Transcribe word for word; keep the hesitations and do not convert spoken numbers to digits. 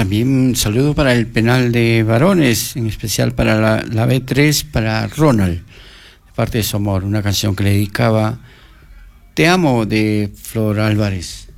también un saludo para el penal de varones, en especial para la, la B tres, para Ronald, de parte de su amor, una canción que le dedicaba, Te amo, de Flor Álvarez.